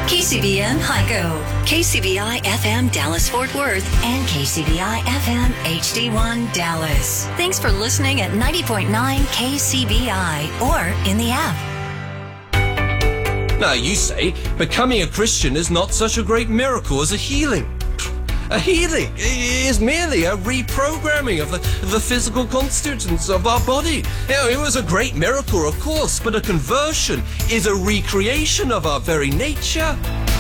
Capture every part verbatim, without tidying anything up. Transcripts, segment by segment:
K C B N Hyco, K C B I F M Dallas-Fort Worth, and K C B I F M H D one Dallas. Thanks for listening at ninety point nine K C B I or in the app. Now, you say becoming a Christian is not such a great miracle as a healing. A healing is merely a reprogramming of the, the physical constituents of our body. You know, it was a great miracle, of course, but a conversion is a recreation of our very nature.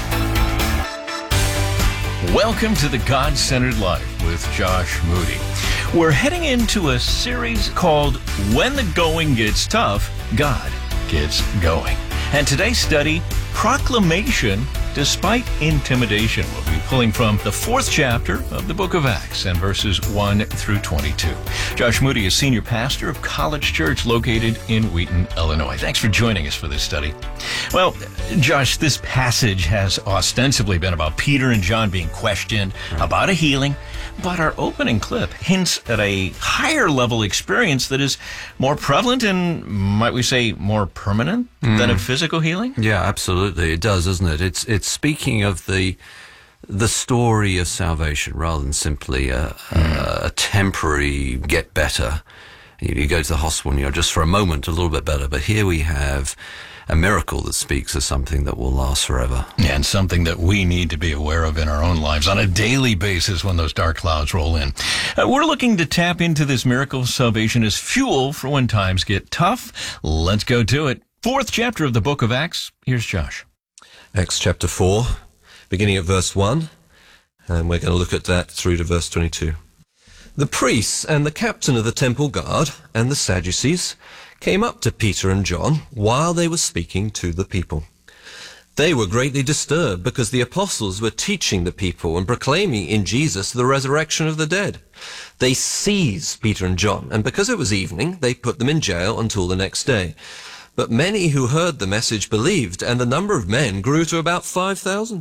Welcome to the God-Centered Life with Josh Moody. We're heading into a series called When the Going Gets Tough, God Gets Going. And today's study, Proclamation Despite Intimidation. We'll be pulling from the fourth chapter of the book of Acts and verses one through twenty-two. Josh Moody is senior pastor of College Church located in Wheaton, Illinois. Thanks for joining us for this study. Well, Josh, this passage has ostensibly been about Peter and John being questioned about a healing, but our opening clip hints at a higher level experience that is more prevalent and, might we say, more permanent mm. than a physical healing? Yeah, absolutely. It does, doesn't it? It's it's speaking of the the story of salvation rather than simply a, mm. a, a temporary get better. You, you go to the hospital and you're just for a moment a little bit better. But here we have a miracle that speaks of something that will last forever. And something that we need to be aware of in our own lives on a daily basis when those dark clouds roll in. Uh, we're looking to tap into this miracle of salvation as fuel for when times get tough. Let's go to it. Fourth chapter of the book of Acts. Here's Josh. Acts chapter four, beginning at verse one, and we're going to look at that through to verse twenty-two. The priests and the captain of the temple guard and the Sadducees came up to Peter and John while they were speaking to the people. They were greatly disturbed because the apostles were teaching the people and proclaiming in Jesus the resurrection of the dead. They seized Peter and John, and because it was evening, they put them in jail until the next day. But many who heard the message believed, and the number of men grew to about five thousand.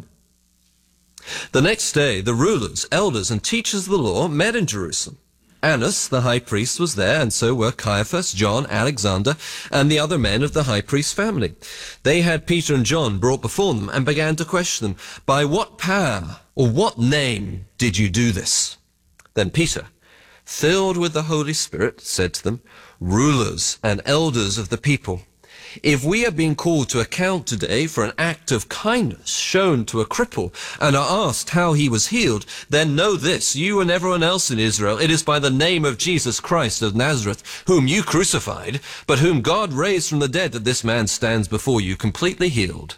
The next day, the rulers, elders, and teachers of the law met in Jerusalem. Annas, the high priest, was there, and so were Caiaphas, John, Alexander, and the other men of the high priest's family. They had Peter and John brought before them and began to question them, "By what power or what name did you do this?" Then Peter, filled with the Holy Spirit, said to them, "Rulers and elders of the people, if we are being called to account today for an act of kindness shown to a cripple and are asked how he was healed, then know this, you and everyone else in Israel, it is by the name of Jesus Christ of Nazareth, whom you crucified, but whom God raised from the dead, that this man stands before you completely healed.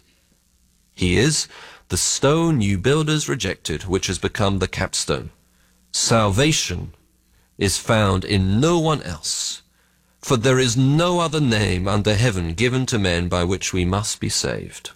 He is the stone you builders rejected, which has become the capstone. Salvation is found in no one else. For there is no other name under heaven given to men by which we must be saved."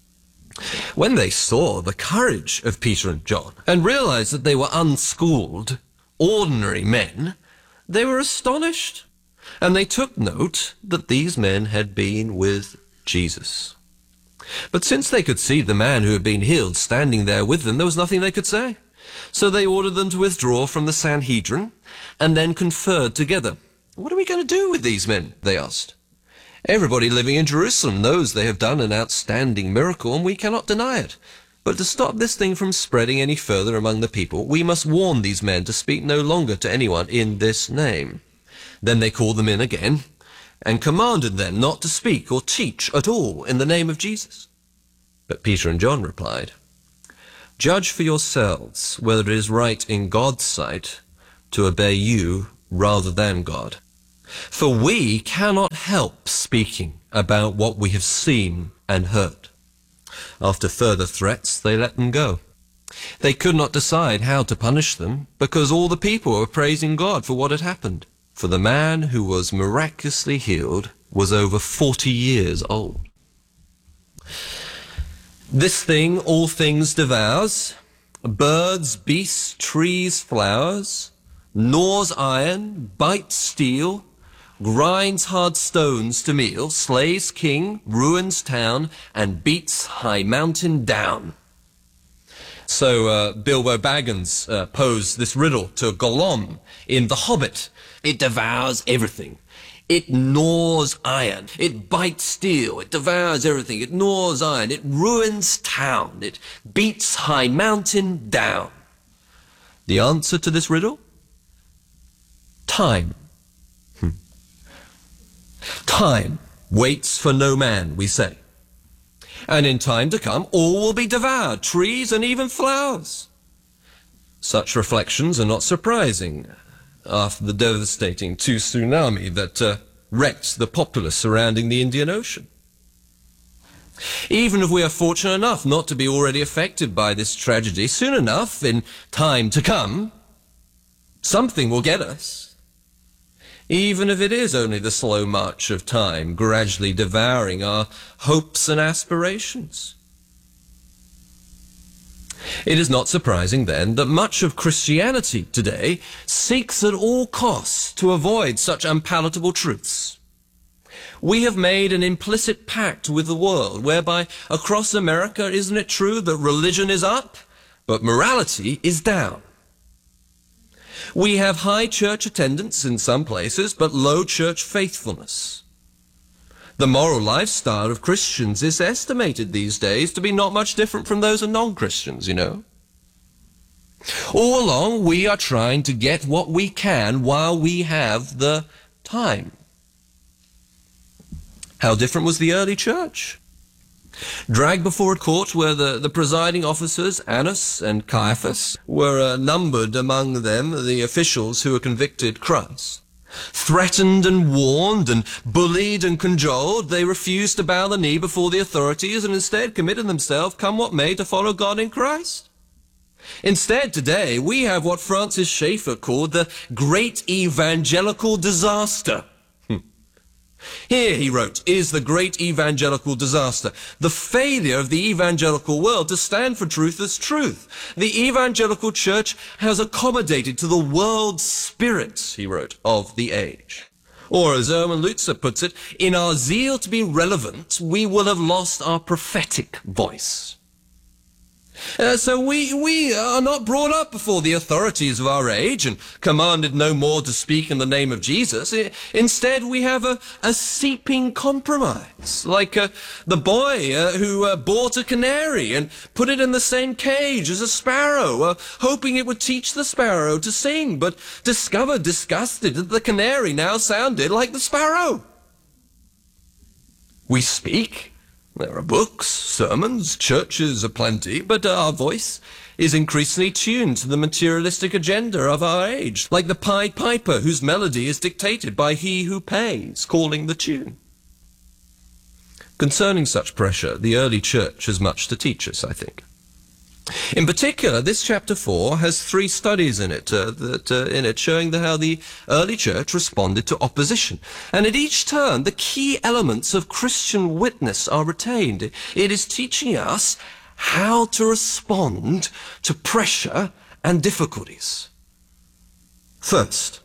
When they saw the courage of Peter and John and realized that they were unschooled, ordinary men, they were astonished, and they took note that these men had been with Jesus. But since they could see the man who had been healed standing there with them, there was nothing they could say. So they ordered them to withdraw from the Sanhedrin and then conferred together. "What are we going to do with these men?" they asked. "Everybody living in Jerusalem knows they have done an outstanding miracle, and we cannot deny it. But to stop this thing from spreading any further among the people, we must warn these men to speak no longer to anyone in this name." Then they called them in again and commanded them not to speak or teach at all in the name of Jesus. But Peter and John replied, "Judge for yourselves whether it is right in God's sight to obey you rather than God. For we cannot help speaking about what we have seen and heard." After further threats, they let them go. They could not decide how to punish them, because all the people were praising God for what had happened. For the man who was miraculously healed was over forty years old. "This thing all things devours, birds, beasts, trees, flowers, gnaws iron, bites steel, grinds hard stones to meal, slays king, ruins town, and beats high mountain down." So uh, Bilbo Baggins uh, posed this riddle to Gollum in The Hobbit. It devours everything. It gnaws iron. It bites steel. It devours everything. It gnaws iron. It ruins town. It beats high mountain down. The answer to this riddle? Time. Hmm. Time waits for no man, we say. And in time to come, all will be devoured, trees and even flowers. Such reflections are not surprising after the devastating tsunami that uh, wrecked the populace surrounding the Indian Ocean. Even if we are fortunate enough not to be already affected by this tragedy, soon enough, in time to come, something will get us. Even if it is only the slow march of time, gradually devouring our hopes and aspirations. It is not surprising, then, that much of Christianity today seeks at all costs to avoid such unpalatable truths. We have made an implicit pact with the world, whereby across America, isn't it true that religion is up, but morality is down? We have high church attendance in some places, but low church faithfulness. The moral lifestyle of Christians is estimated these days to be not much different from those of non-Christians, you know. All along, we are trying to get what we can while we have the time. How different was the early church? Dragged before a court where the, the presiding officers, Annas and Caiaphas, were uh, numbered among them the officials who were convicted Christ. Threatened and warned and bullied and cajoled, they refused to bow the knee before the authorities and instead committed themselves, come what may, to follow God in Christ. Instead, today, we have what Francis Schaeffer called the Great Evangelical Disaster. Here, he wrote, is the great evangelical disaster. The failure of the evangelical world to stand for truth as truth. The evangelical church has accommodated to the world spirit, he wrote, of the age. Or, as Erwin Lutzer puts it, in our zeal to be relevant, we will have lost our prophetic voice. Uh, so we, we are not brought up before the authorities of our age and commanded no more to speak in the name of Jesus. I, instead, we have a, a seeping compromise, like uh, the boy uh, who uh, bought a canary and put it in the same cage as a sparrow, uh, hoping it would teach the sparrow to sing, but discovered, disgusted, that the canary now sounded like the sparrow. We speak. There are books, sermons, churches aplenty, but our voice is increasingly tuned to the materialistic agenda of our age, like the Pied Piper whose melody is dictated by he who pays, calling the tune. Concerning such pressure, the early church has much to teach us, I think. In particular, this chapter four has three studies in it, uh, that, uh, in it showing the, how the early church responded to opposition. And at each turn, the key elements of Christian witness are retained. It is teaching us how to respond to pressure and difficulties. First,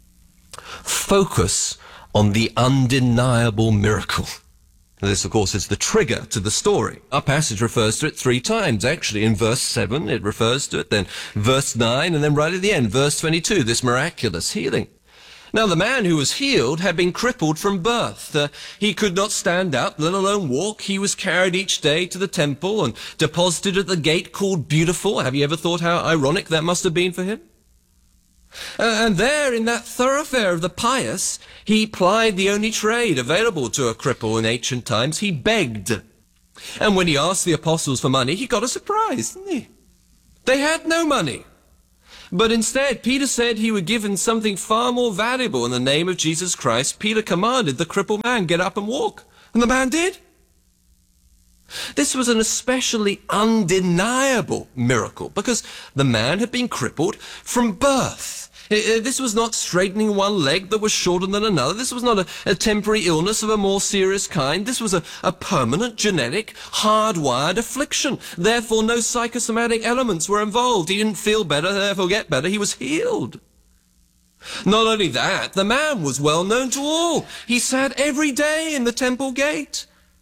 focus on the undeniable miracle. This, of course, is the trigger to the story. Our passage refers to it three times, actually. In verse seven, it refers to it, then verse nine, and then right at the end, verse twenty-two, this miraculous healing. Now, the man who was healed had been crippled from birth. Uh, he could not stand up, let alone walk. He was carried each day to the temple and deposited at the gate called Beautiful. Have you ever thought how ironic that must have been for him? Uh, and there, in that thoroughfare of the pious, he plied the only trade available to a cripple in ancient times. He begged. And when he asked the apostles for money, he got a surprise, didn't he? They had no money. But instead, Peter said he would give him something far more valuable. In the name of Jesus Christ, Peter commanded the crippled man, get up and walk. And the man did. This was an especially undeniable miracle because the man had been crippled from birth. This was not straightening one leg that was shorter than another. This was not a, a temporary illness of a more serious kind. This was a, a permanent, genetic, hardwired affliction. Therefore, no psychosomatic elements were involved. He didn't feel better, therefore get better. He was healed. Not only that, the man was well known to all. He sat every day in the temple gate.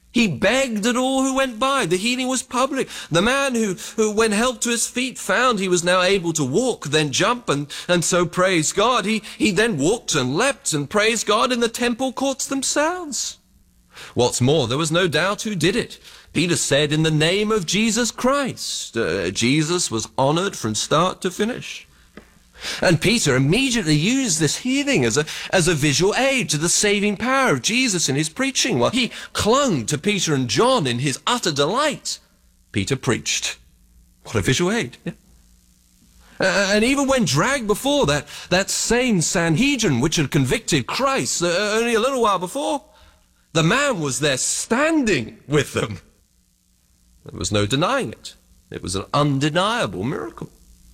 He begged at all who went by. The healing was public. The man who, who when helped to his feet, found he was now able to walk, then jump, and, and so praise God. He, he then walked and leapt and praised God in the temple courts themselves. What's more, there was no doubt who did it. Peter said, in the name of Jesus Christ. Uh, Jesus was honored from start to finish. And Peter immediately used this healing as a, as a visual aid to the saving power of Jesus in his preaching. While he clung to Peter and John in his utter delight, Peter preached. What a visual aid. Yeah. Uh, and even when dragged before that, that same Sanhedrin which had convicted Christ uh, only a little while before, the man was there standing with them. There was no denying it. It was an undeniable miracle.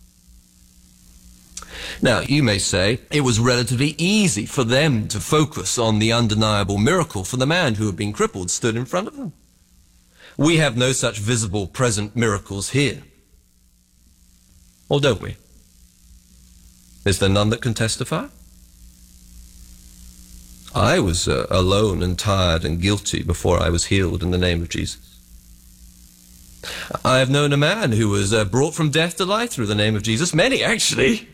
Now, you may say it was relatively easy for them to focus on the undeniable miracle, for the man who had been crippled stood in front of them. We have no such visible present miracles here. Or don't we? Is there none that can testify? I was uh, alone and tired and guilty before I was healed in the name of Jesus. I have known a man who was uh, brought from death to life through the name of Jesus. Many, actually.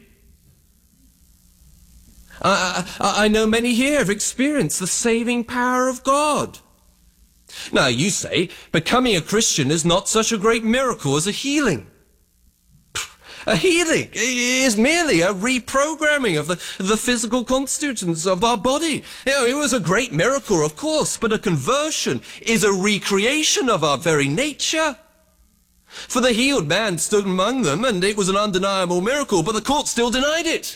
I, I, I know many here have experienced the saving power of God. Now, you say, becoming a Christian is not such a great miracle as a healing. A healing is merely a reprogramming of the, the physical constituents of our body. You know, it was a great miracle, of course, but a conversion is a recreation of our very nature. For the healed man stood among them, and it was an undeniable miracle, but the court still denied it.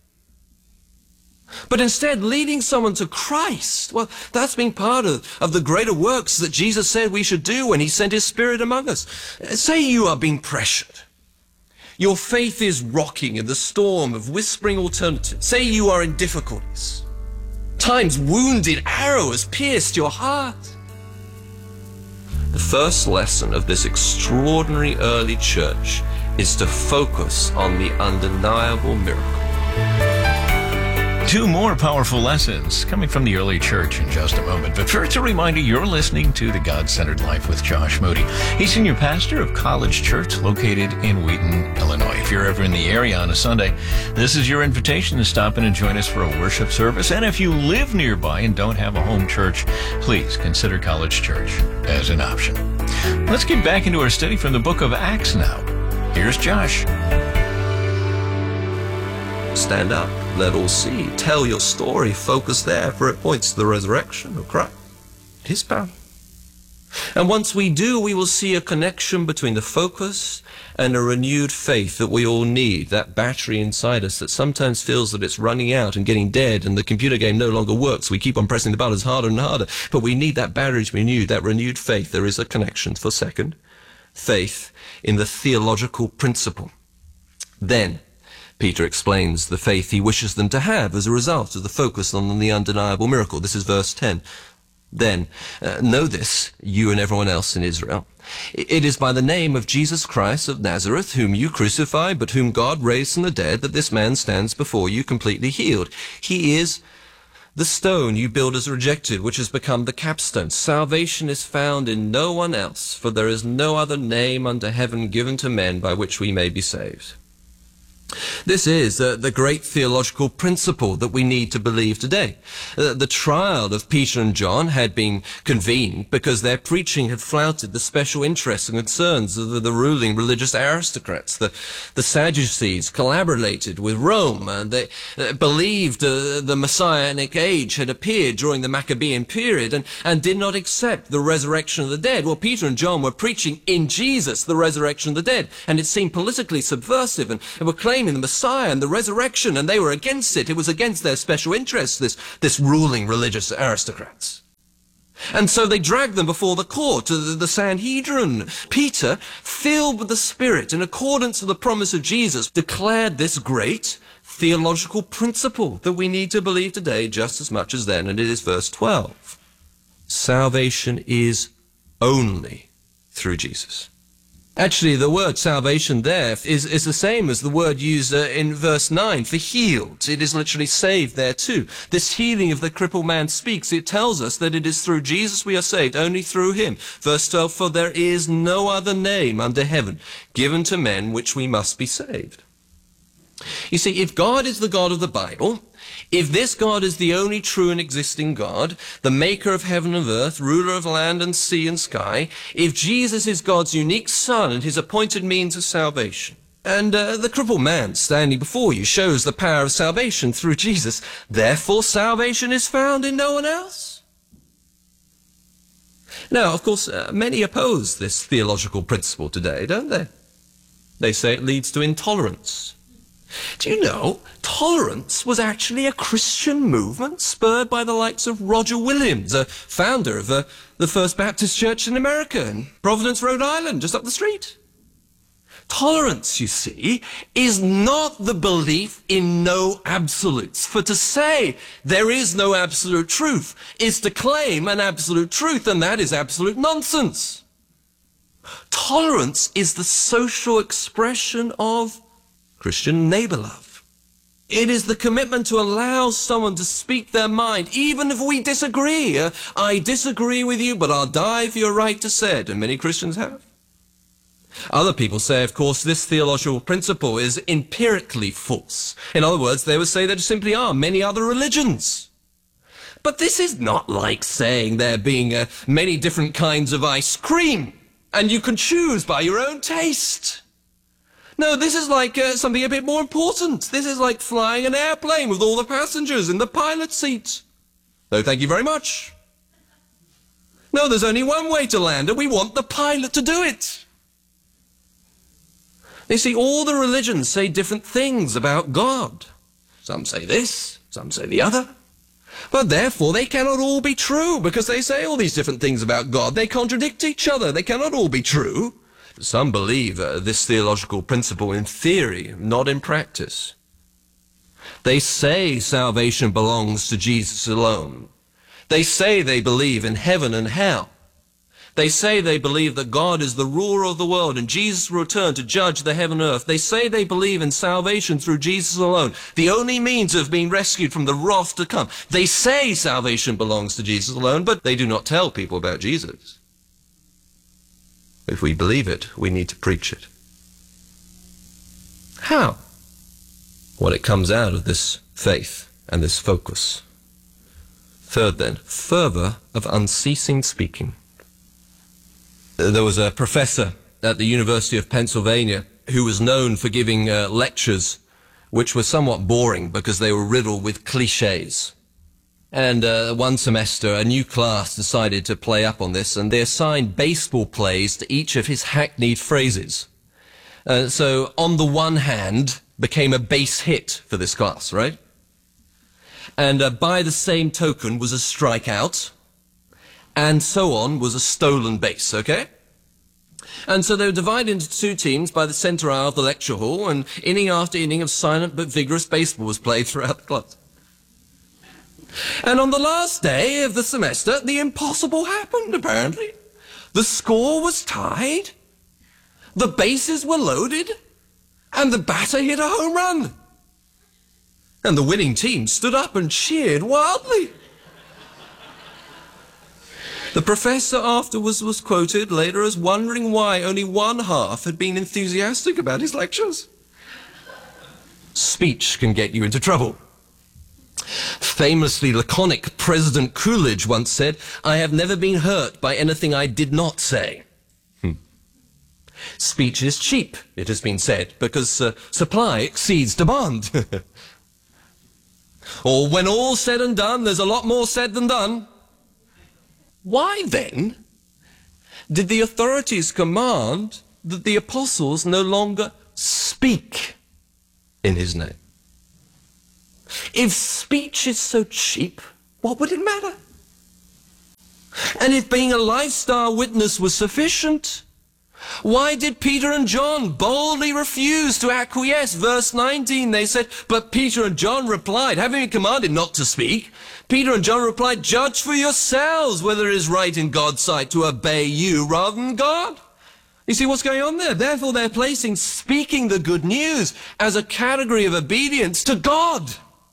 But instead, leading someone to Christ, well, that's been part of, of the greater works that Jesus said we should do when he sent his Spirit among us. Say you are being pressured. Your faith is rocking in the storm of whispering alternatives. Say you are in difficulties. Time's wounded arrow has pierced your heart. The first lesson of this extraordinary early church is to focus on the undeniable miracle. Two more powerful lessons coming from the early church in just a moment. But first, a reminder, you're listening to The God-Centered Life with Josh Moody. He's senior pastor of College Church located in Wheaton, Illinois. If you're ever in the area on a Sunday, this is your invitation to stop in and join us for a worship service. And if you live nearby and don't have a home church, please consider College Church as an option. Let's get back into our study from the book of Acts now. Here's Josh. Stand up, let all see, tell your story, focus there, for it points to the resurrection of Christ, his power. And once we do, we will see a connection between the focus and a renewed faith that we all need, that battery inside us that sometimes feels that it's running out and getting dead and the computer game no longer works. We keep on pressing the buttons harder and harder, but we need that battery to be renewed, that renewed faith. There is a connection. For second, faith in the theological principle. Then, Peter explains the faith he wishes them to have as a result of the focus on the undeniable miracle. This is verse ten. Then, uh, know this, you and everyone else in Israel. It is by the name of Jesus Christ of Nazareth, whom you crucified, but whom God raised from the dead, that this man stands before you completely healed. He is the stone you builders rejected, which has become the capstone. Salvation is found in no one else, for there is no other name under heaven given to men by which we may be saved. This is uh, the great theological principle that we need to believe today. Uh, the trial of Peter and John had been convened because their preaching had flouted the special interests and concerns of the, the ruling religious aristocrats. The, the Sadducees collaborated with Rome, and they uh, believed uh, the Messianic age had appeared during the Maccabean period and, and did not accept the resurrection of the dead. Well, Peter and John were preaching in Jesus the resurrection of the dead, and it seemed politically subversive, and, and were claiming the Messiah and the resurrection, and they were against it. It was against their special interests, this, this ruling religious aristocrats. And so they dragged them before the court, the, the Sanhedrin. Peter, filled with the Spirit, in accordance with the promise of Jesus, declared this great theological principle that we need to believe today just as much as then, and it is verse twelve. Salvation is only through Jesus. Actually, the word salvation there is, is the same as the word used uh, in verse nine for healed. It is literally saved there too. This healing of the crippled man speaks. It tells us that it is through Jesus we are saved, only through him. Verse twelve, for there is no other name under heaven given to men which we must be saved. You see, if God is the God of the Bible, if this God is the only true and existing God, the maker of heaven and earth, ruler of land and sea and sky, if Jesus is God's unique Son and his appointed means of salvation, and uh, the crippled man standing before you shows the power of salvation through Jesus, therefore salvation is found in no one else. Now, of course, uh, many oppose this theological principle today, don't they? They say it leads to intolerance. Do you know, tolerance was actually a Christian movement spurred by the likes of Roger Williams, a founder of uh, the First Baptist Church in America, in Providence, Rhode Island, just up the street. Tolerance, you see, is not the belief in no absolutes. For to say there is no absolute truth is to claim an absolute truth, and that is absolute nonsense. Tolerance is the social expression of Christian neighbor love. It is the commitment to allow someone to speak their mind, even if we disagree. Uh, I disagree with you, but I'll die for your right to say it, and many Christians have. Other people say, of course, this theological principle is empirically false. In other words, they would say there simply are many other religions. But this is not like saying there being uh, many different kinds of ice cream, and you can choose by your own taste. No, this is like uh, something a bit more important. This is like flying an airplane with all the passengers in the pilot's seat. No, thank you very much. No, there's only one way to land, and we want the pilot to do it. You see, all the religions say different things about God. Some say this, some say the other. But therefore, they cannot all be true, because they say all these different things about God. They contradict each other. They cannot all be true. Some believe uh, this theological principle in theory, not in practice. They say salvation belongs to Jesus alone. They say they believe in heaven and hell. They say they believe that God is the ruler of the world and Jesus will return to judge the heaven and earth. They say they believe in salvation through Jesus alone, the only means of being rescued from the wrath to come. They say salvation belongs to Jesus alone, but they do not tell people about Jesus. If we believe it, we need to preach it. How? Well, it comes out of this faith and this focus. Third then, fervor of unceasing speaking. There was a professor at the University of Pennsylvania who was known for giving uh, lectures which were somewhat boring because they were riddled with cliches. And uh, one semester, a new class decided to play up on this, and they assigned baseball plays to each of his hackneyed phrases. Uh, so, on the one hand, became a base hit for this class, right? And uh, by the same token was a strikeout, and so on was a stolen base, okay? And so they were divided into two teams by the center aisle of the lecture hall, and inning after inning of silent but vigorous baseball was played throughout the class. And on the last day of the semester, the impossible happened, apparently. The score was tied, the bases were loaded, and the batter hit a home run. And the winning team stood up and cheered wildly. The professor afterwards was quoted later as wondering why only one half had been enthusiastic about his lectures. Speech can get you into trouble. Famously laconic President Coolidge once said, "I have never been hurt by anything I did not say." Hmm. Speech is cheap, it has been said, because uh, supply exceeds demand. Or when all's said and done, there's a lot more said than done. Why then did the authorities command that the apostles no longer speak in his name? If speech is so cheap, what would it matter? And if being a lifestyle witness was sufficient, why did Peter and John boldly refuse to acquiesce? Verse nineteen, they said, but Peter and John replied, having been commanded not to speak, Peter and John replied, judge for yourselves whether it is right in God's sight to obey you rather than God. You see what's going on there? Therefore, they're placing speaking the good news as a category of obedience to God.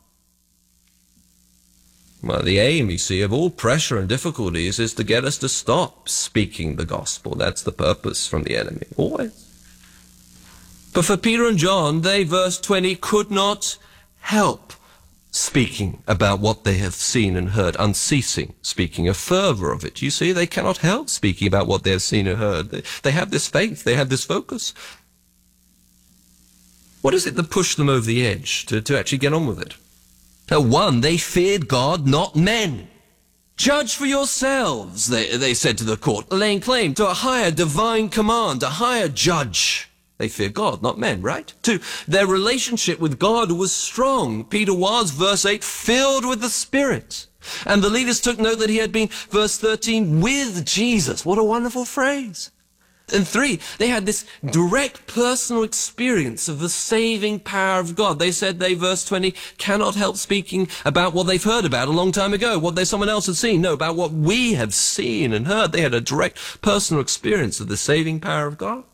Well, the aim, you see, of all pressure and difficulties is to get us to stop speaking the gospel. That's the purpose from the enemy, always. But for Peter and John, they, verse twenty, could not help speaking about what they have seen and heard, unceasing speaking, a fervor of it. You see, they cannot help speaking about what they have seen and heard. They, they have this faith, they have this focus. What is it that pushed them over the edge to, to actually get on with it? Now, one, they feared God, not men. Judge for yourselves, they, they said to the court, laying claim to a higher divine command, a higher judge. They fear God, not men, right? Two, their relationship with God was strong. Peter was, verse eight, filled with the Spirit. And the leaders took note that he had been, verse thirteen, with Jesus. What a wonderful phrase. And three, they had this direct personal experience of the saving power of God. They said they, verse twenty, cannot help speaking about what they've heard about a long time ago, what they someone else had seen. No, about what we have seen and heard. They had a direct personal experience of the saving power of God.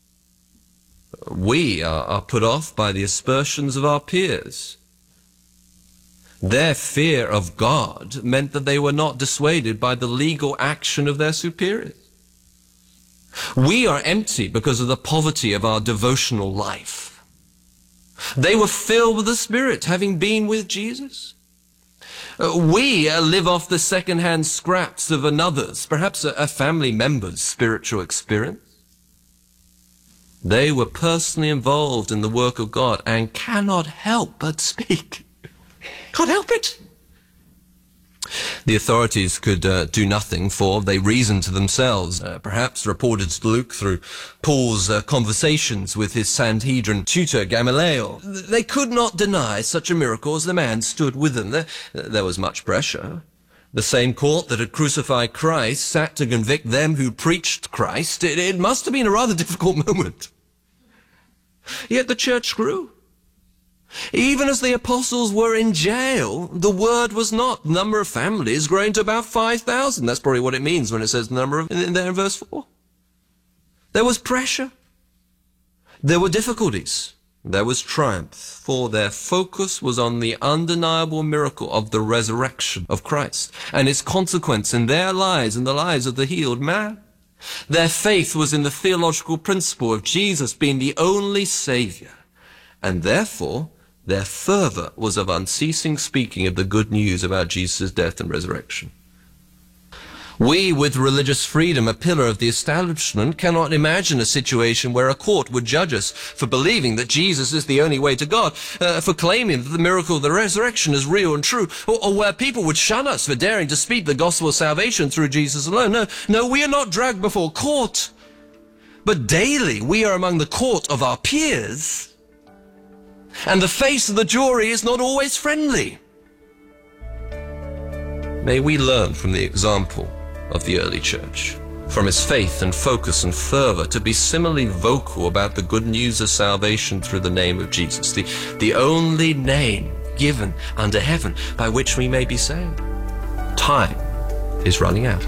We are, are put off by the aspersions of our peers. Their fear of God meant that they were not dissuaded by the legal action of their superiors. We are empty because of the poverty of our devotional life. They were filled with the Spirit, having been with Jesus. Uh, we uh, live off the second-hand scraps of another's, perhaps a, a family member's spiritual experience. They were personally involved in the work of God and cannot help but speak. Can't help it. The authorities could uh, do nothing, for they reasoned to themselves, uh, perhaps reported to Luke through Paul's uh, conversations with his Sanhedrin tutor Gamaliel. They could not deny such a miracle as the man stood with them. There, there was much pressure. The same court that had crucified Christ sat to convict them who preached Christ. It, it must have been a rather difficult moment. Yet the church grew. Even as the apostles were in jail, the word was not. The number of families growing to about five thousand. That's probably what it means when it says the number of, in there in verse four. There was pressure. There were difficulties. There was triumph, for their focus was on the undeniable miracle of the resurrection of Christ and its consequence in their lives and the lives of the healed man. Their faith was in the theological principle of Jesus being the only Savior, and therefore their fervor was of unceasing speaking of the good news about Jesus' death and resurrection. We, with religious freedom, a pillar of the establishment, cannot imagine a situation where a court would judge us for believing that Jesus is the only way to God, uh, for claiming that the miracle of the resurrection is real and true, or, or where people would shun us for daring to speak the gospel of salvation through Jesus alone. No, no, we are not dragged before court, but daily we are among the court of our peers, and the face of the jury is not always friendly. May we learn from the example of the early church, from its faith and focus and fervor, to be similarly vocal about the good news of salvation through the name of Jesus, the, the only name given under heaven by which we may be saved. Time is running out.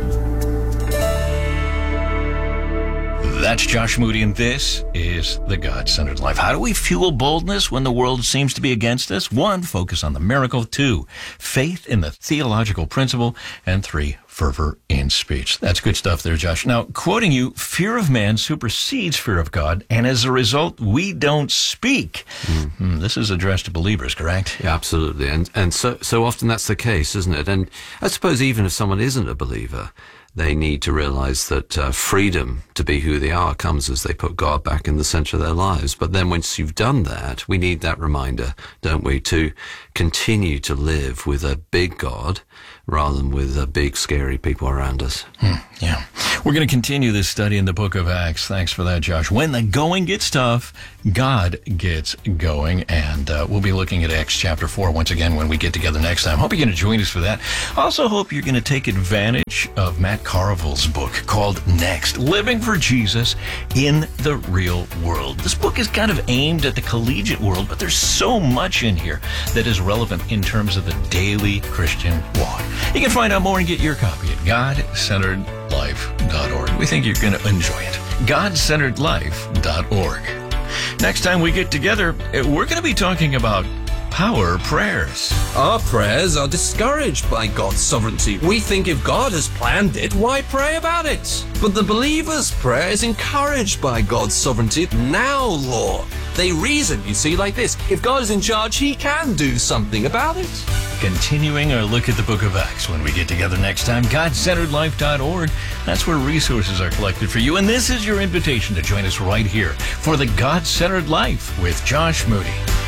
That's Josh Moody, and this is The God-Centered Life. How do we fuel boldness when the world seems to be against us? One, focus on the miracle. Two, faith in the theological principle. And three, fervor in speech. That's good stuff there, Josh. Now, quoting you, fear of man supersedes fear of God, and as a result, we don't speak. Mm. Mm, this is addressed to believers, correct? Yeah, absolutely. And and so so often that's the case, isn't it? And I suppose even if someone isn't a believer, they need to realize that uh, freedom to be who they are comes as they put God back in the center of their lives. But then once you've done that, we need that reminder, don't we, to continue to live with a big God rather than with uh, big, scary people around us. Hmm, yeah. We're going to continue this study in the book of Acts. Thanks for that, Josh. When the going gets tough, God gets going. And uh, we'll be looking at Acts chapter four once again when we get together next time. Hope you're going to join us for that. Also hope you're going to take advantage of Matt Carville's book called Next, Living for Jesus in the Real World. This book is kind of aimed at the collegiate world, but there's so much in here that is relevant in terms of the daily Christian walk. You can find out more and get your copy at God Centered Life dot org. We think you're going to enjoy it. god centered life dot org. Next time we get together, we're going to be talking about power prayers. Our prayers are discouraged by God's sovereignty. We think if God has planned it, why pray about it? But the believer's prayer is encouraged by God's sovereignty. Now, Lord. They reason, you see, like this. If God is in charge, he can do something about it. Continuing our look at the book of Acts when we get together next time, god centered life dot org. That's where resources are collected for you. And this is your invitation to join us right here for the God-Centered Life with Josh Moody.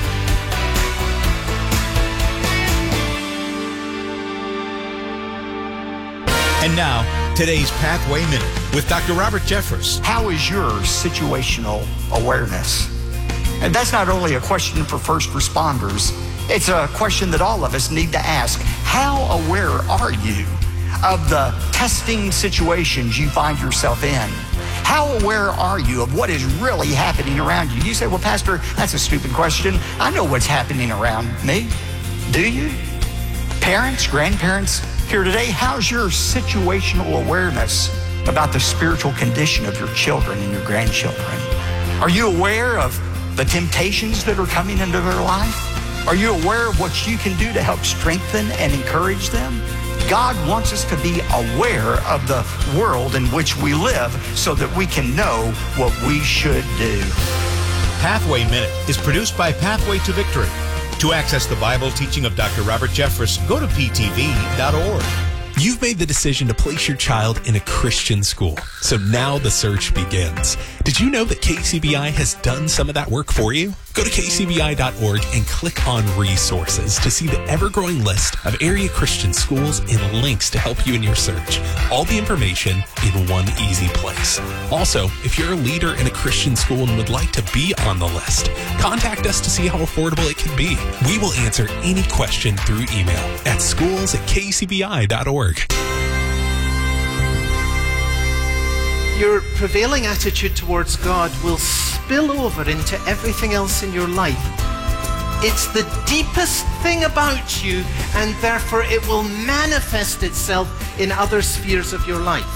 And now, today's Pathway Minute with Doctor Robert Jeffress. How is your situational awareness? And that's not only a question for first responders, it's a question that all of us need to ask. How aware are you of the testing situations you find yourself in? How aware are you of what is really happening around you? You say, well, Pastor, that's a stupid question. I know what's happening around me. Do you? Parents, grandparents, here today, how's your situational awareness about the spiritual condition of your children and your grandchildren? Are you aware of the temptations that are coming into their life? Are you aware of what you can do to help strengthen and encourage them? God wants us to be aware of the world in which we live so that we can know what we should do. Pathway Minute is produced by Pathway to Victory. To access the Bible teaching of Doctor Robert Jeffress, go to p t v dot org. You've made the decision to place your child in a Christian school, so now the search begins. Did you know that K C B I has done some of that work for you? Go to k c b i dot org and click on Resources to see the ever-growing list of area Christian schools and links to help you in your search. All the information in one easy place. Also, if you're a leader in a Christian school and would like to be on the list, contact us to see how affordable it can be. We will answer any question through email at schools at k c b i dot org. Your prevailing attitude towards God will spill over into everything else in your life. It's the deepest thing about you, and therefore it will manifest itself in other spheres of your life.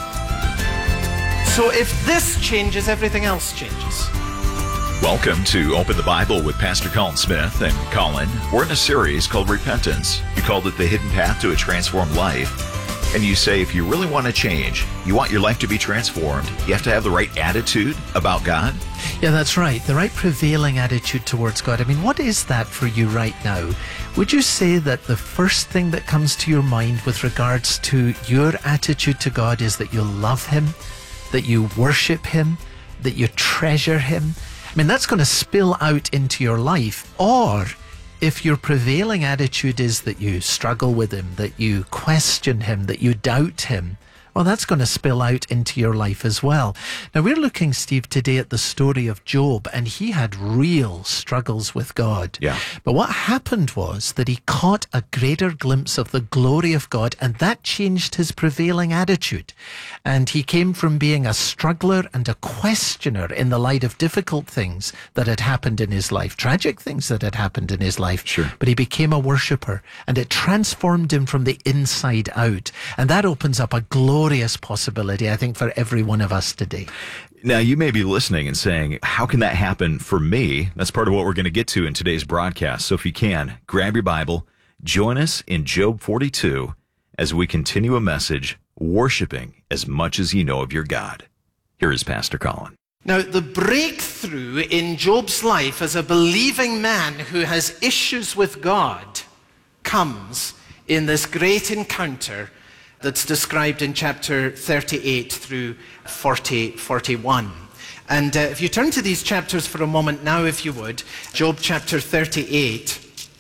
So if this changes, everything else changes. Welcome to Open the Bible with Pastor Colin Smith and Colin. We're in a series called Repentance. You called it The Hidden Path to a Transformed Life. And you say if you really want to change, you want your life to be transformed, you have to have the right attitude about God? Yeah, that's right. The right prevailing attitude towards God. I mean, what is that for you right now? Would you say that the first thing that comes to your mind with regards to your attitude to God is that you love Him, that you worship Him, that you treasure Him? I mean, that's going to spill out into your life. Or if your prevailing attitude is that you struggle with Him, that you question Him, that you doubt Him, well, that's going to spill out into your life as well. Now, we're looking, Steve, today at the story of Job, and he had real struggles with God. Yeah. But what happened was that he caught a greater glimpse of the glory of God, and that changed his prevailing attitude. And he came from being a struggler and a questioner in the light of difficult things that had happened in his life, tragic things that had happened in his life. Sure. But he became a worshipper, and it transformed him from the inside out. And that opens up a glorious possibility, I think, for every one of us today. Now, you may be listening and saying, how can that happen for me? That's part of what we're going to get to in today's broadcast. So if you can, grab your Bible, join us in Job forty-two as we continue a message, worshiping as much as you know of your God. Here is Pastor Colin. Now, the breakthrough in Job's life as a believing man who has issues with God comes in this great encounter that's described in chapter thirty-eight through forty, forty-one. And uh, if you turn to these chapters for a moment now, if you would, Job chapter thirty-eight,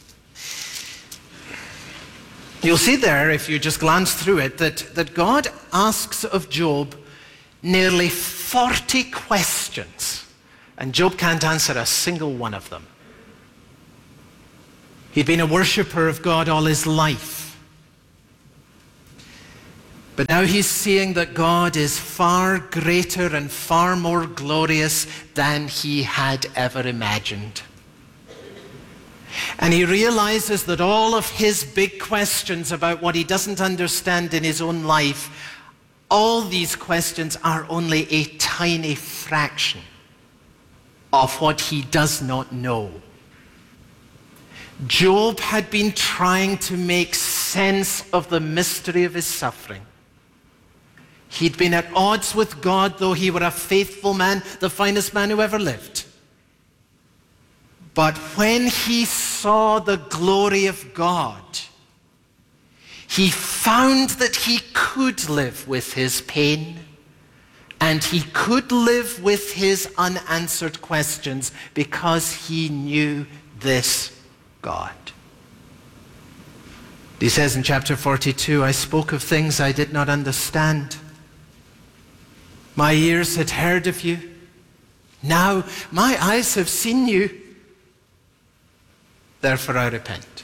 you'll see there, if you just glance through it, that, that God asks of Job nearly forty questions, and Job can't answer a single one of them. He'd been a worshipper of God all his life. But now he's seeing that God is far greater and far more glorious than he had ever imagined. And he realizes that all of his big questions about what he doesn't understand in his own life all these questions are only a tiny fraction of what he does not know. Job had been trying to make sense of the mystery of his suffering. He'd been at odds with God, though he were a faithful man, the finest man who ever lived. But when he saw the glory of God, he found that he could live with his pain, and he could live with his unanswered questions because he knew this God. He says in chapter forty-two, I spoke of things I did not understand. My ears had heard of you. Now my eyes have seen you. Therefore I repent.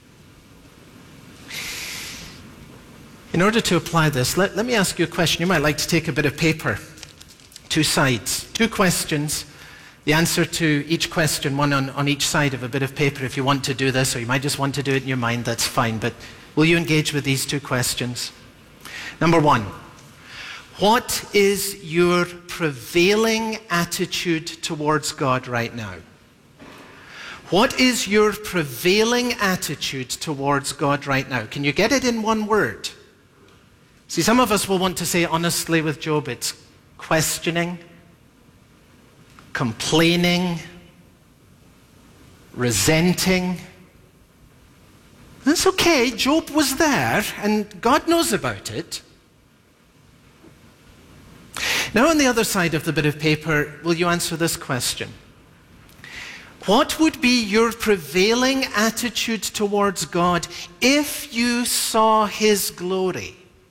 In order to apply this, let, let me ask you a question. You might like to take a bit of paper. Two sides, two questions. The answer to each question, one on, on each side of a bit of paper if you want to do this, or you might just want to do it in your mind, that's fine. But will you engage with these two questions? Number one, what is your prevailing attitude towards God right now? What is your prevailing attitude towards God right now? Can you get it in one word? See, some of us will want to say honestly with Job, it's questioning, complaining, resenting. That's okay. Job was there, and God knows about it. Now, on the other side of the bit of paper, will you answer this question? What would be your prevailing attitude towards God if you saw his glory?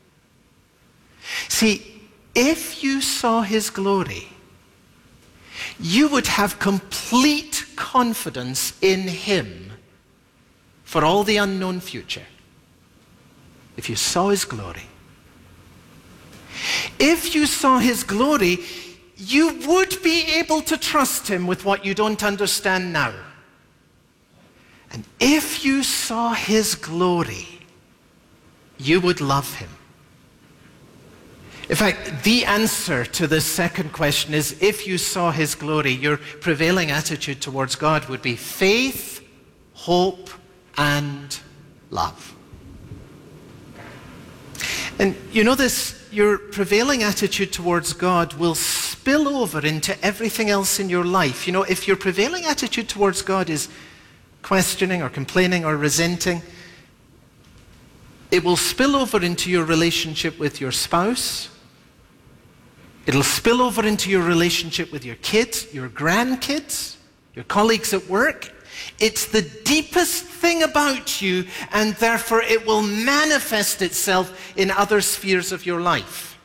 See, if you saw his glory, you would have complete confidence in him for all the unknown future. If you saw his glory. If you saw his glory, you would be able to trust him with what you don't understand now. And if you saw his glory, you would love him. In fact, the answer to this second question is, if you saw his glory, your prevailing attitude towards God would be faith, hope, and love. And you know this, your prevailing attitude towards God will spill over into everything else in your life. You know, if your prevailing attitude towards God is questioning or complaining or resenting, it will spill over into your relationship with your spouse. It'll spill over into your relationship with your kids, your grandkids, your colleagues at work. It's the deepest thing about you, and therefore it will manifest itself in other spheres of your life.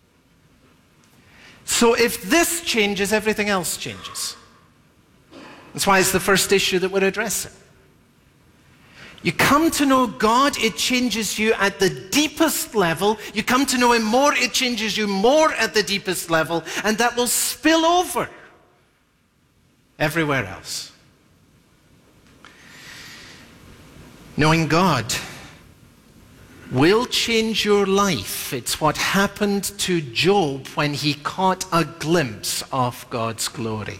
So if this changes, everything else changes. That's why it's the first issue that we're addressing. You come to know God, it changes you at the deepest level. You come to know him more, it changes you more at the deepest level, and that will spill over everywhere else. Knowing God will change your life. It's what happened to Job when he caught a glimpse of God's glory.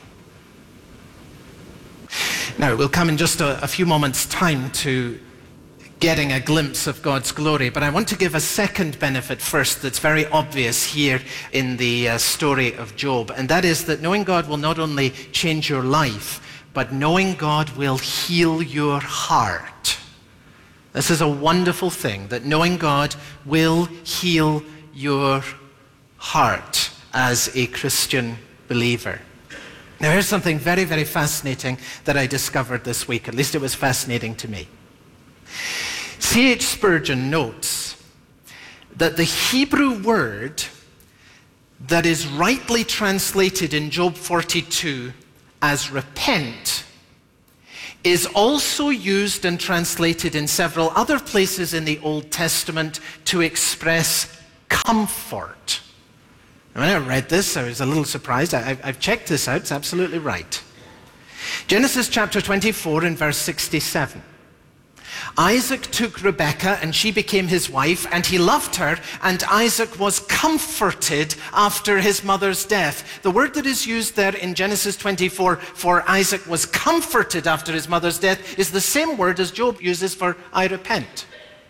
Now, we'll come in just a, a few moments' time to getting a glimpse of God's glory, but I want to give a second benefit first that's very obvious here in the uh, story of Job, and that is that knowing God will not only change your life, but knowing God will heal your heart. This is a wonderful thing, that knowing God will heal your heart as a Christian believer. Now, here's something very, very fascinating that I discovered this week. At least it was fascinating to me. C H Spurgeon notes that the Hebrew word that is rightly translated in Job forty-two as repent is also used and translated in several other places in the Old Testament to express comfort. When I read this, I was a little surprised. I, I've checked this out. It's absolutely right. Genesis chapter twenty-four and verse sixty-seven. Isaac took Rebekah, and she became his wife, and he loved her, and Isaac was comforted after his mother's death. The word that is used there in Genesis twenty-four for Isaac was comforted after his mother's death is the same word as Job uses for I repent.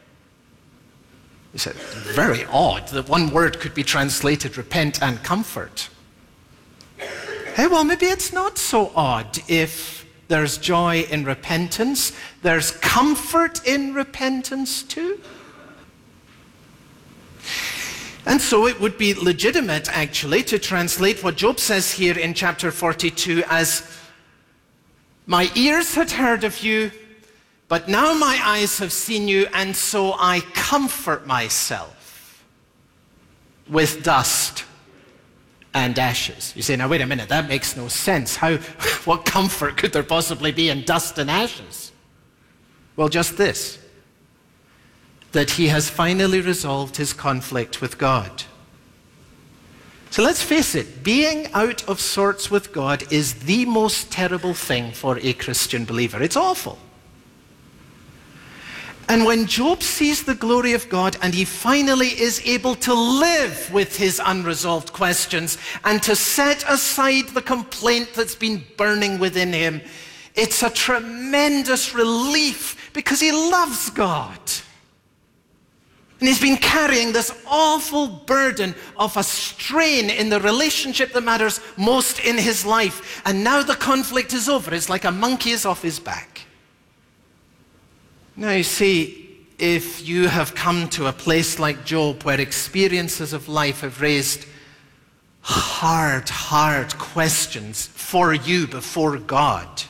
He said, very odd that one word could be translated repent and comfort. Hey, well, maybe it's not so odd. If there's joy in repentance, there's comfort in repentance too. And so it would be legitimate, actually, to translate what Job says here in chapter forty-two as, my ears had heard of you, but now my eyes have seen you, and so I comfort myself with dust and ashes. You say, now wait a minute, that makes no sense. How, what comfort could there possibly be in dust and ashes? Well, just this, that he has finally resolved his conflict with God. So let's face it, being out of sorts with God is the most terrible thing for a Christian believer. It's awful. And when Job sees the glory of God and he finally is able to live with his unresolved questions and to set aside the complaint that's been burning within him, it's a tremendous relief because he loves God. And he's been carrying this awful burden of a strain in the relationship that matters most in his life. And now the conflict is over. It's like a monkey is off his back. Now, you see, if you have come to a place like Job where experiences of life have raised hard, hard questions for you before God,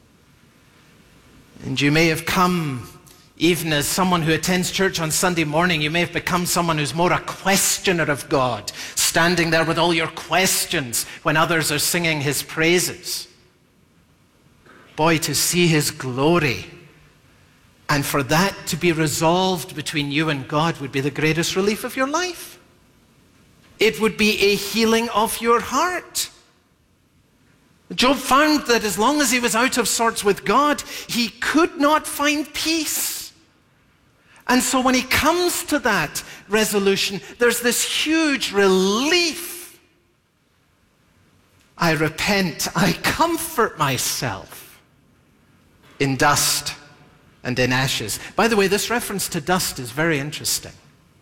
and you may have come, even as someone who attends church on Sunday morning, you may have become someone who's more a questioner of God, standing there with all your questions when others are singing his praises. Boy, to see his glory, and for that to be resolved between you and God would be the greatest relief of your life. It would be a healing of your heart. Job found that as long as he was out of sorts with God, he could not find peace. And so when he comes to that resolution, there's this huge relief. I repent, I comfort myself in dust and in ashes. By the way, this reference to dust is very interesting.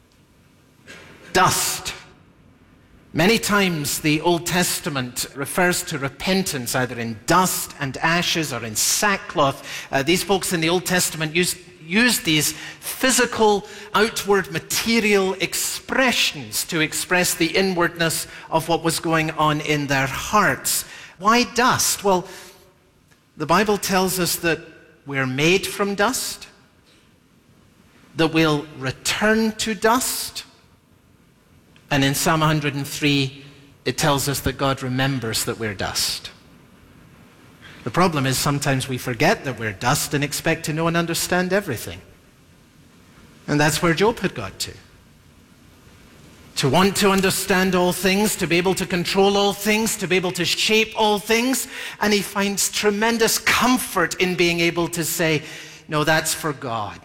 Dust. Many times the Old Testament refers to repentance either in dust and ashes or in sackcloth. Uh, these folks in the Old Testament used, used these physical, outward, material expressions to express the inwardness of what was going on in their hearts. Why dust? Well, the Bible tells us that we're made from dust, that we'll return to dust. And in Psalm one hundred three, it tells us that God remembers that we're dust. The problem is sometimes we forget that we're dust and expect to know and understand everything. And that's where Job had got to. To want to understand all things, to be able to control all things, to be able to shape all things. And he finds tremendous comfort in being able to say, no, that's for God.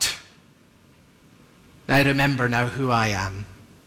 I remember now who I am.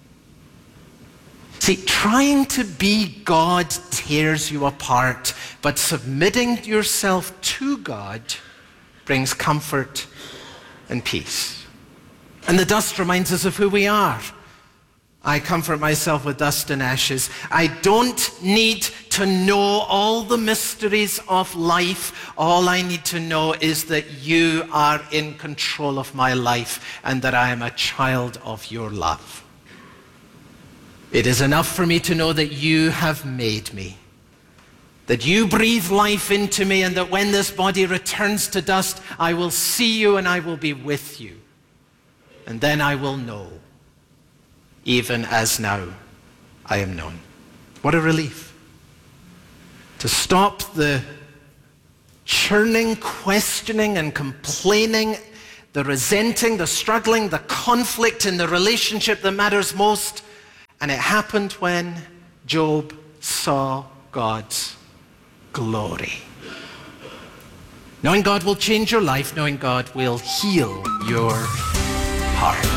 See, trying to be God tears you apart, but submitting yourself to God brings comfort and peace. And the dust reminds us of who we are. I comfort myself with dust and ashes. I don't need to know all the mysteries of life. All I need to know is that you are in control of my life and that I am a child of your love. It is enough for me to know that you have made me, that you breathe life into me, and that when this body returns to dust, I will see you and I will be with you. And then I will know, even as now I am known. What a relief. To stop the churning, questioning, and complaining, the resenting, the struggling, the conflict in the relationship that matters most. And it happened when Job saw God's glory. Knowing God will change your life, knowing God will heal your heart.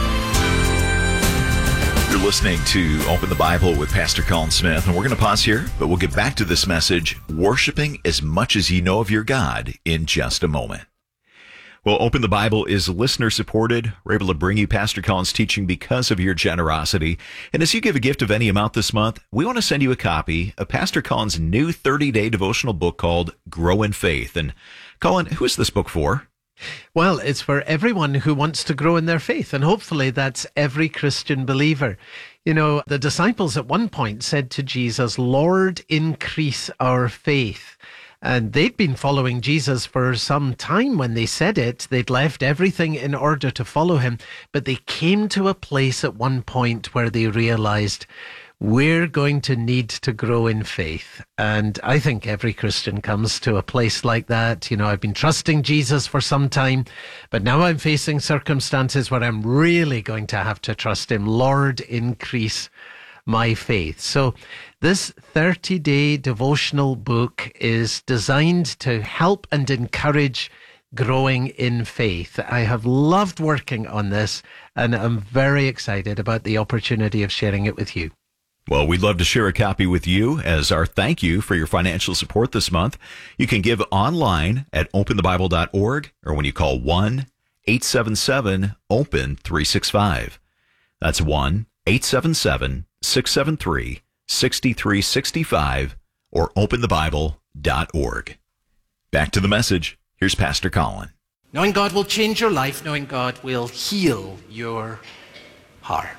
You're listening to Open the Bible with Pastor Colin Smith, and we're going to pause here, but we'll get back to this message, Worshiping as Much as You Know of Your God, in just a moment. Well, Open the Bible is listener-supported. We're able to bring you Pastor Colin's teaching because of your generosity. And as you give a gift of any amount this month, we want to send you a copy of Pastor Colin's new thirty-day devotional book called Grow in Faith. And Colin, who is this book for? Well, it's for everyone who wants to grow in their faith, and hopefully that's every Christian believer. You know, the disciples at one point said to Jesus, "Lord, increase our faith." And they'd been following Jesus for some time when they said it. They'd left everything in order to follow him. But they came to a place at one point where they realized, we're going to need to grow in faith. And I think every Christian comes to a place like that. You know, I've been trusting Jesus for some time, but now I'm facing circumstances where I'm really going to have to trust him. Lord, increase my faith. So this thirty-day devotional book is designed to help and encourage growing in faith. I have loved working on this, and I'm very excited about the opportunity of sharing it with you. Well, we'd love to share a copy with you as our thank you for your financial support this month. You can give online at open the bible dot org or when you call one eight seven seven open three six five. That's one eight seven seven six seven three six three six five or open the bible dot org. Back to the message. Here's Pastor Colin. Knowing God will change your life, knowing God will heal your heart.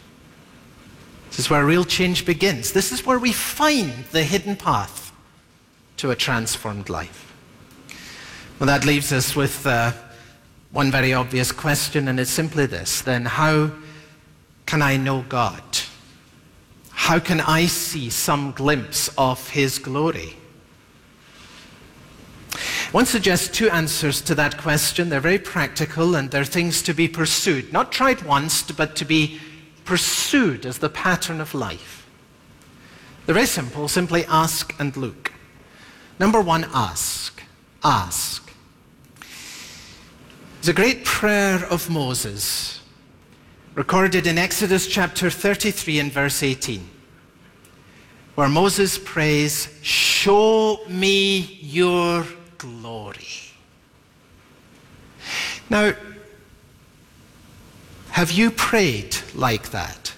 This is where real change begins. This is where we find the hidden path to a transformed life. Well, that leaves us with uh, one very obvious question, and it's simply this. Then how can I know God? How can I see some glimpse of his glory? I want to suggest two answers to that question. They're very practical, and they're things to be pursued. Not tried once, but to be pursued as the pattern of life. They're very simple. Simply ask and look. Number one, ask. Ask. There's a great prayer of Moses recorded in Exodus chapter thirty-three and verse eighteen, where Moses prays, "Show me your glory." Now, have you prayed like that?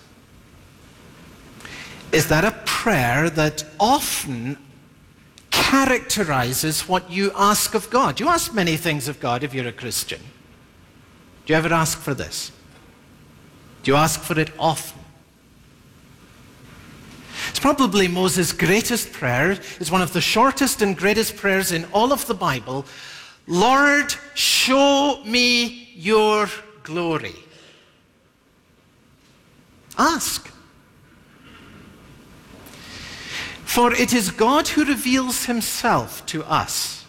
Is that a prayer that often characterizes what you ask of God? You ask many things of God if you're a Christian. Do you ever ask for this? Do you ask for it often? It's probably Moses' greatest prayer. It's one of the shortest and greatest prayers in all of the Bible. Lord, show me your glory. Ask. For it is God who reveals himself to us.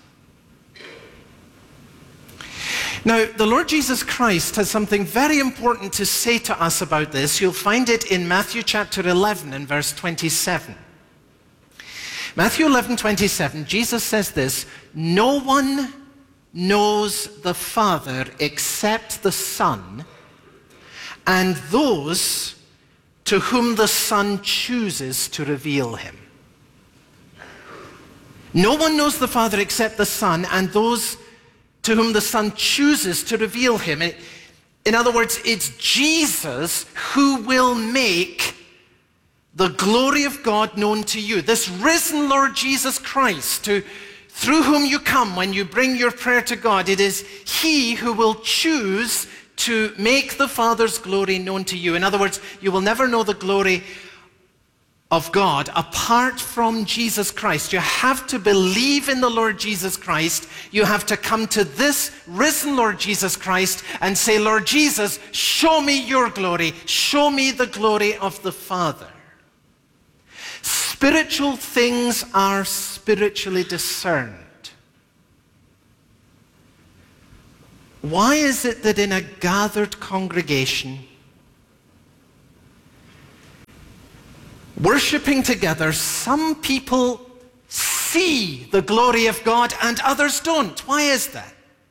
Now, the Lord Jesus Christ has something very important to say to us about this. You'll find it in Matthew chapter eleven and verse twenty-seven. Matthew eleven, twenty-seven, Jesus says this, "No one knows the Father except the Son, and those to whom the Son chooses to reveal him." No one knows the Father except the Son, and those to whom the Son chooses to reveal him. In other words, it's Jesus who will make the glory of God known to you. This risen Lord Jesus Christ, to, through whom you come when you bring your prayer to God, it is he who will choose to make the Father's glory known to you. In other words, you will never know the glory of God apart from Jesus Christ. You have to believe in the Lord Jesus Christ. You have to come to this risen Lord Jesus Christ and say, "Lord Jesus, show me your glory. Show me the glory of the Father." Spiritual things are spiritually discerned. Why is it that in a gathered congregation, worshiping together, some people see the glory of God and others don't. Why is that?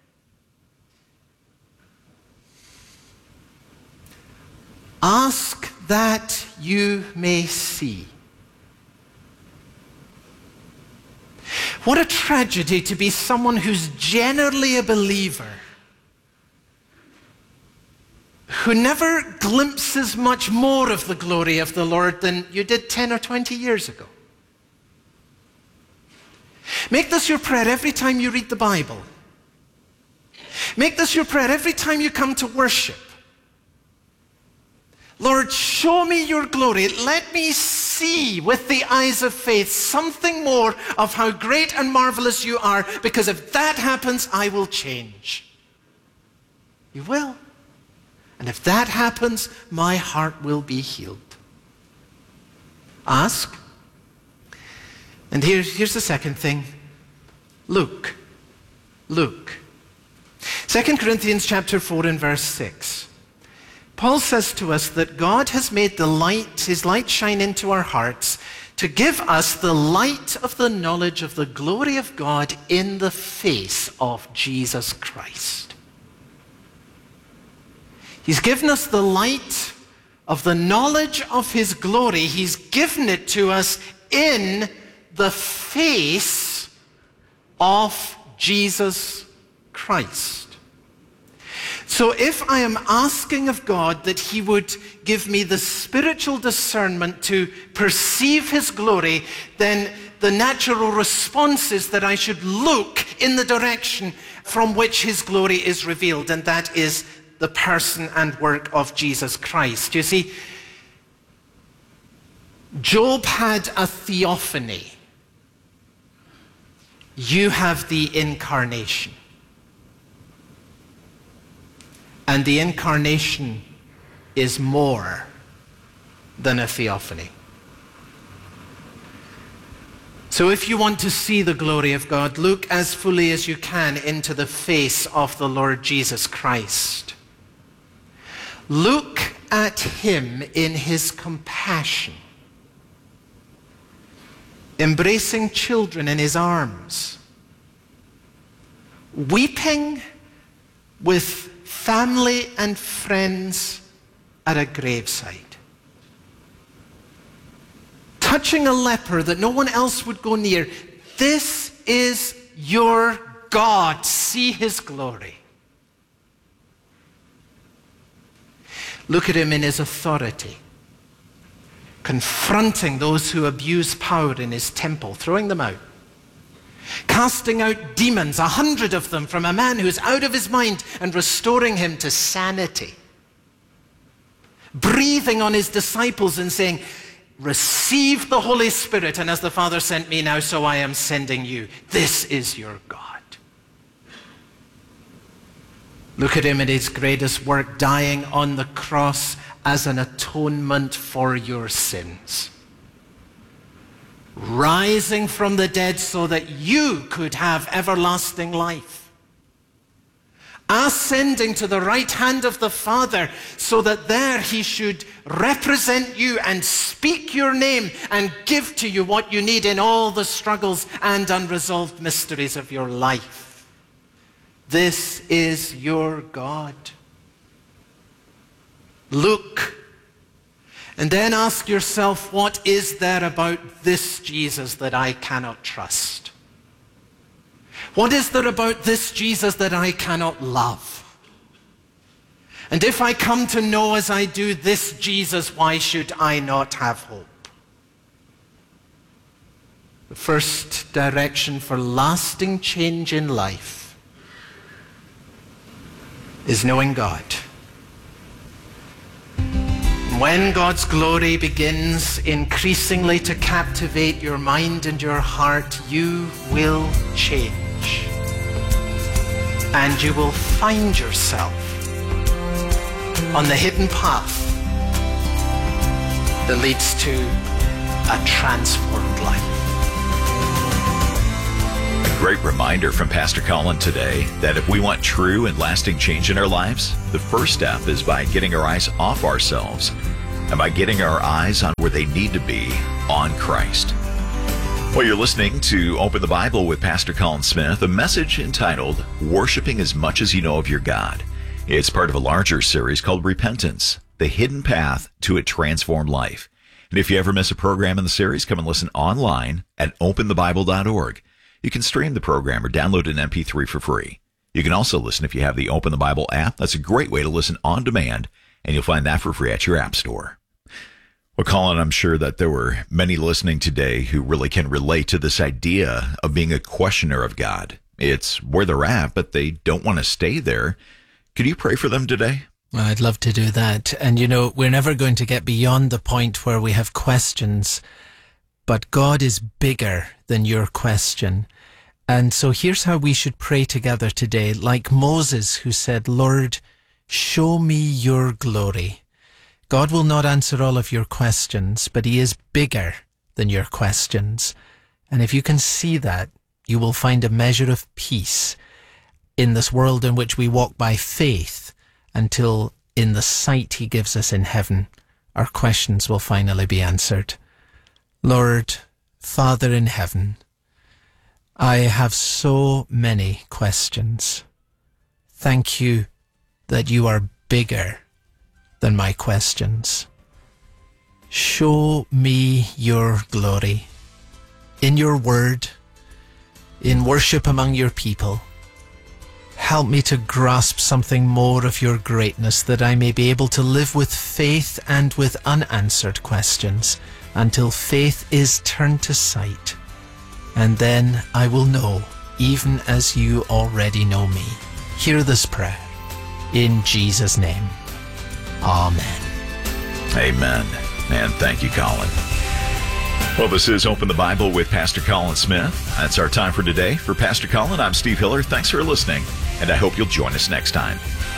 Ask that you may see. What a tragedy to be someone who's generally a believer, who never glimpses much more of the glory of the Lord than you did ten or twenty years ago. Make this your prayer every time you read the Bible. Make this your prayer every time you come to worship. Lord, show me your glory. Let me see with the eyes of faith something more of how great and marvelous you are, because if that happens, I will change. You will. And if that happens, my heart will be healed. Ask. And here's, here's the second thing. Look. Look. Second Corinthians chapter four and verse six. Paul says to us that God has made the light, his light shine into our hearts to give us the light of the knowledge of the glory of God in the face of Jesus Christ. He's given us the light of the knowledge of his glory. He's given it to us in the face of Jesus Christ. So if I am asking of God that he would give me the spiritual discernment to perceive his glory, then the natural response is that I should look in the direction from which his glory is revealed, and that is the person and work of Jesus Christ. You see, Job had a theophany. You have the incarnation. And the incarnation is more than a theophany. So if you want to see the glory of God, look as fully as you can into the face of the Lord Jesus Christ. Look at him in his compassion, embracing children in his arms, weeping with family and friends at a graveside, touching a leper that no one else would go near. This is your God. See his glory. Look at him in his authority, confronting those who abuse power in his temple, throwing them out. Casting out demons, a hundred of them, from a man who's out of his mind, and restoring him to sanity. Breathing on his disciples and saying, receive the Holy Spirit, and as the Father sent me, now so I am sending you. This is your God. Look at him in his greatest work, dying on the cross as an atonement for your sins. Rising from the dead so that you could have everlasting life. Ascending to the right hand of the Father so that there he should represent you and speak your name and give to you what you need in all the struggles and unresolved mysteries of your life. This is your God. Look. And then ask yourself, what is there about this Jesus that I cannot trust? What is there about this Jesus that I cannot love? And if I come to know as I do this Jesus, why should I not have hope? The first direction for lasting change in life is knowing God. When God's glory begins increasingly to captivate your mind and your heart, you will change. And you will find yourself on the hidden path that leads to a transformed life. A great reminder from Pastor Colin today that if we want true and lasting change in our lives, the first step is by getting our eyes off ourselves and by getting our eyes on where they need to be, on Christ. Well, you're listening to Open the Bible with Pastor Colin Smith, a message entitled Worshiping as Much as You Know of Your God. It's part of a larger series called Repentance, the Hidden Path to a Transformed Life. And if you ever miss a program in the series, come and listen online at open the bible dot org. You can stream the program or download an M P three for free. You can also listen if you have the Open the Bible app. That's a great way to listen on demand, and you'll find that for free at your app store. Well, Colin, I'm sure that there were many listening today who really can relate to this idea of being a questioner of God. It's where they're at, but they don't want to stay there. Could you pray for them today? Well, I'd love to do that. And, you know, we're never going to get beyond the point where we have questions, but God is bigger than your question. And so here's how we should pray together today, like Moses, who said, Lord, show me your glory. God will not answer all of your questions, but he is bigger than your questions. And if you can see that, you will find a measure of peace in this world in which we walk by faith until in the sight he gives us in heaven, our questions will finally be answered. Lord, Father in heaven, I have so many questions. Thank you that you are bigger than my questions. Show me your glory in your word, in worship among your people. Help me to grasp something more of your greatness, that I may be able to live with faith and with unanswered questions until faith is turned to sight. And then I will know, even as you already know me. Hear this prayer in Jesus' name. Amen. Amen. And thank you, Colin. Well, this is Open the Bible with Pastor Colin Smith. That's our time for today. For Pastor Colin, I'm Steve Hiller. Thanks for listening, and I hope you'll join us next time.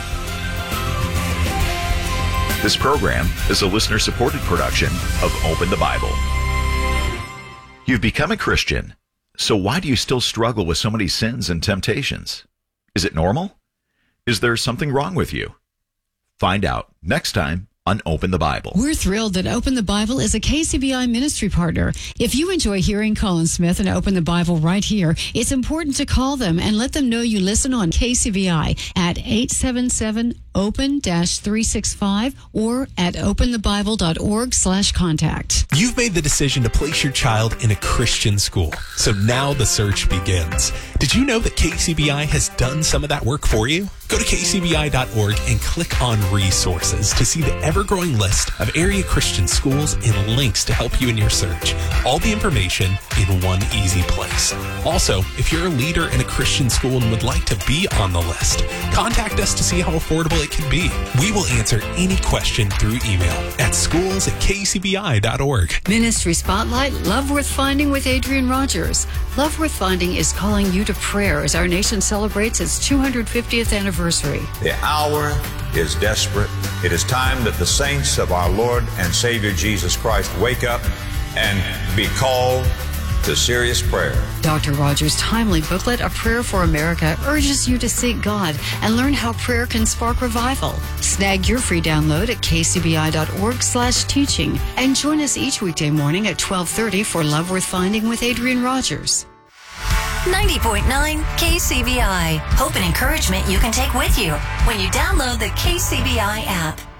This program is a listener-supported production of Open the Bible. You've become a Christian, so why do you still struggle with so many sins and temptations? Is it normal? Is there something wrong with you? Find out next time on Open the Bible. We're thrilled that Open the Bible is a K C B I ministry partner. If you enjoy hearing Colin Smith and Open the Bible right here, it's important to call them and let them know you listen on K C B I at eight seven seven open three six five or at open the bible dot org slash contact. You've made the decision to place your child in a Christian school, so now the search begins. Did you know that K C B I has done some of that work for you? Go to k c b i dot org and click on resources to see the ever-growing list of area Christian schools and links to help you in your search. All the information in one easy place. Also, if you're a leader in a Christian school and would like to be on the list, contact us to see how affordable it can be. We will answer any question through email at schools at k c b i dot org. Ministry Spotlight, Love Worth Finding with Adrian Rogers. Love Worth Finding is calling you to prayer as our nation celebrates its two hundred fiftieth anniversary. The hour is desperate. It is time that the saints of our Lord and Savior Jesus Christ wake up and be called to serious prayer. Doctor Rogers' timely booklet, A Prayer for America, urges you to seek God and learn how prayer can spark revival. Snag your free download at k c b i dot org slash teaching and join us each weekday morning at twelve thirty for Love Worth Finding with Adrian Rogers. ninety point nine K C B I. Hope and encouragement you can take with you when you download the K C B I app.